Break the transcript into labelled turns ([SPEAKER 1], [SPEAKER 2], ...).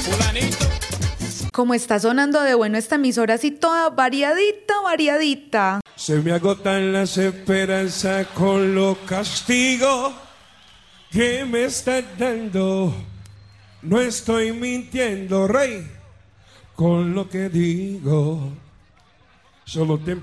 [SPEAKER 1] Fulanito.
[SPEAKER 2] Como está sonando de bueno esta emisora, así toda variadita, variadita.
[SPEAKER 3] Se me agotan las esperanzas con los castigos que me estás dando. No estoy mintiendo, rey, con lo que digo. Solo te